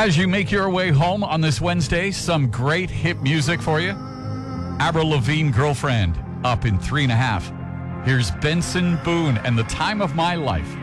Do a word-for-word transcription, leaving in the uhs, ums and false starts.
As you make your way home on this Wednesday, some great hit music for you. Avril Lavigne, Girlfriend, up in three and a half. Here's Benson Boone and The Time of My Life.